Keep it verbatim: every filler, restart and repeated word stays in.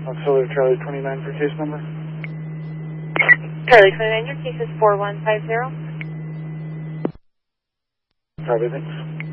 Auxiliary Charlie twenty-nine for case number. Charlie twenty-nine, your case is four one five zero. Copy, thanks.